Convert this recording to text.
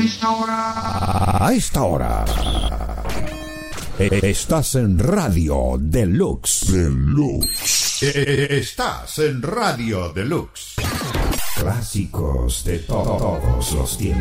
A esta hora. Estás en Radio Deluxe. Estás en Radio Deluxe. Clásicos de todos los tiempos.